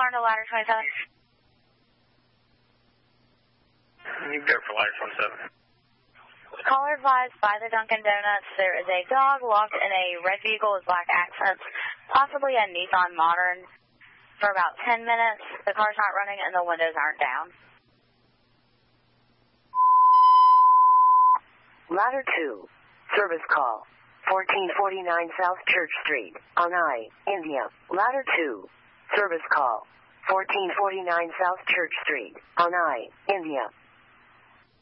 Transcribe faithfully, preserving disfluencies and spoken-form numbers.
alarm to ladder twenty-seven. You can go for ladder twenty-seven. Caller advised by the Dunkin' Donuts, there is a dog locked in a red vehicle with black accents, possibly a Nissan Modern, for about ten minutes. The car's not running and the windows aren't down. Ladder two. Service call. fourteen forty-nine South Church Street, Anai, India. Ladder two. Service call. fourteen forty-nine South Church Street, Anai, India.